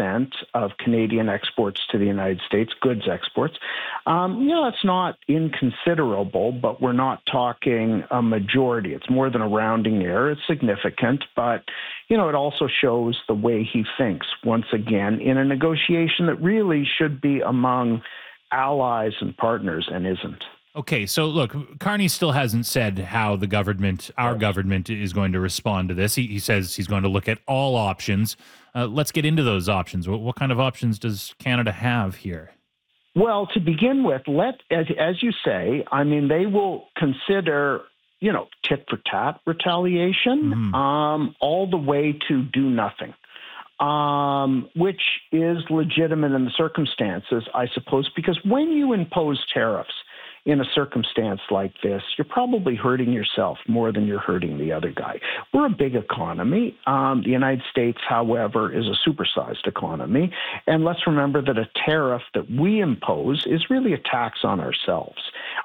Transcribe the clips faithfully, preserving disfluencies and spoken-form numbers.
percent of Canadian exports to the United States, goods exports. Um, you know, it's not inconsiderable, but we're not talking a majority. It's more than a rounding error. It's significant, but, you know, it also shows the way he thinks, once again, in a negotiation that really should be among allies and partners and isn't. Okay, so look, Carney still hasn't said how the government, our government, is going to respond to this. He, he says he's going to look at all options. Uh, let's get into those options. What, what kind of options does Canada have here? Well, to begin with, let as, as you say, I mean, they will consider, you know, tit for tat retaliation, Mm-hmm. um, all the way to do nothing. Um, which is legitimate in the circumstances, I suppose, because when you impose tariffs in a circumstance like this, you're probably hurting yourself more than you're hurting the other guy. We're a big economy. Um, the United States, however, is a supersized economy. And let's remember that a tariff that we impose is really a tax on ourselves.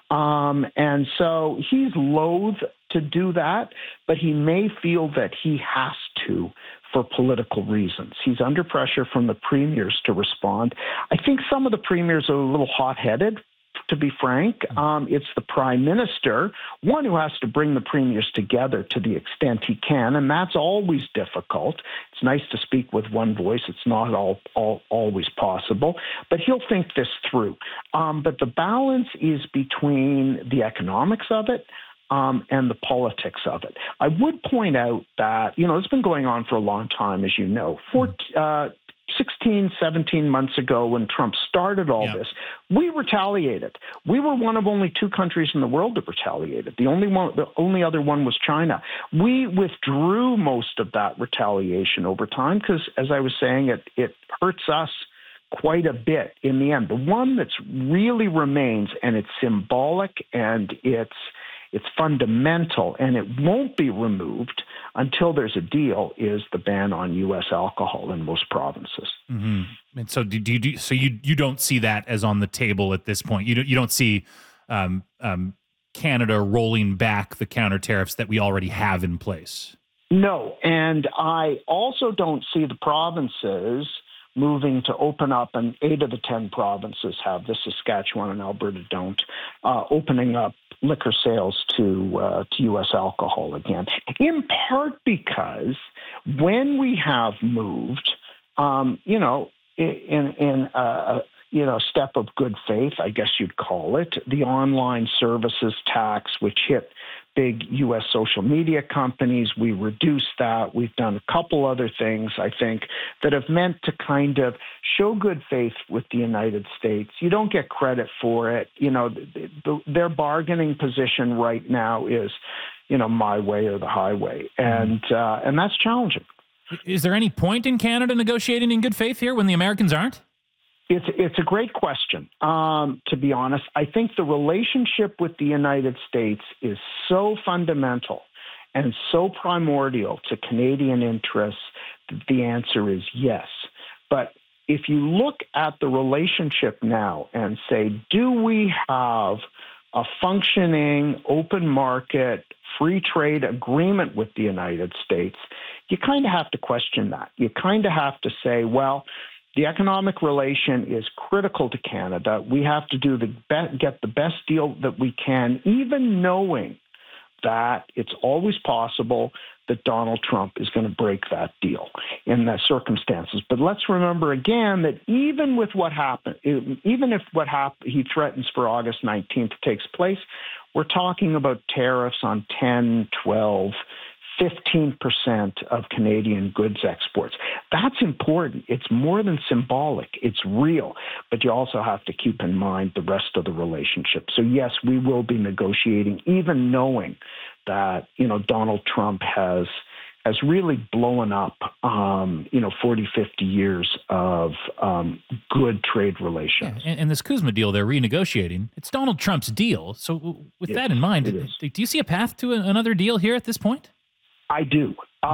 Um, and so he's loath to do that, but he may feel that he has to for political reasons. He's under pressure from the premiers to respond. I think some of the premiers are a little hot-headed, to be frank. Um, it's the prime minister, one who has to bring the premiers together to the extent he can, and that's always difficult. It's nice to speak with one voice. It's not all, all always possible, but he'll think this through. Um, but the balance is between the economics of it Um, and the politics of it. I would point out that, you know, it's been going on for a long time, as you know. For, uh, sixteen, seventeen months ago, when Trump started all Yeah. this, we retaliated. We were one of only two countries in the world that retaliated. The only one, the only other one was China. We withdrew most of that retaliation over time because, as I was saying, it, it hurts us quite a bit in the end. The one that's really remains, and it's symbolic, and it's It's fundamental, and it won't be removed until there's a deal, is the ban on U S alcohol in most provinces. Mm-hmm. And so, do, do you do? So you you don't see that as on the table at this point. You don't you don't see um, um, Canada rolling back the counter tariffs that we already have in place. No, and I also don't see the provinces moving to open up, and eight of the ten provinces have this. Saskatchewan and Alberta don't, uh, opening up liquor sales to uh, to U S alcohol again, in part because when we have moved, um, you know, in in a you know step of good faith, I guess you'd call it, the online services tax, which hit big U S social media companies. We reduced that. We've done a couple other things, I think, that have meant to kind of show good faith with the United States. You don't get credit for it. You know, the, the, their bargaining position right now is, you know, my way or the highway. And, uh, and that's challenging. Is there any point in Canada negotiating in good faith here when the Americans aren't? It's it's a great question, um, to be honest. I think the relationship with the United States is so fundamental and so primordial to Canadian interests that the answer is yes. But if you look at the relationship now and say, do we have a functioning open market free trade agreement with the United States, you kind of have to question that. You kind of have to say, well, the economic relation is critical to Canada. We have to do the be- get the best deal that we can, even knowing that it's always possible that Donald Trump is going to break that deal in the circumstances. But let's remember again that even with what happened, even if what happened, he threatens for August nineteenth takes place, we're talking about tariffs on ten, twelve, fifteen percent of Canadian goods exports. That's important. It's more than symbolic. It's real. But you also have to keep in mind the rest of the relationship. So yes, we will be negotiating, even knowing that, you know, Donald Trump has has really blown up, um, you know, forty, fifty years of um, good trade relations. Yeah, and, and this Kuzma deal they're renegotiating, it's Donald Trump's deal. So with Yes, that in mind, it do is. you see a path to a, another deal here at this point? I do.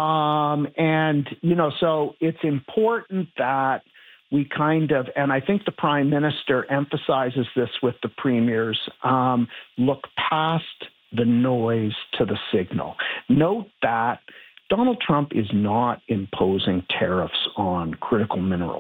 Um, and, you know, so it's important that we kind of, and I think the prime minister emphasizes this with the premiers, um, look past the noise to the signal. Note that Donald Trump is not imposing tariffs on critical minerals.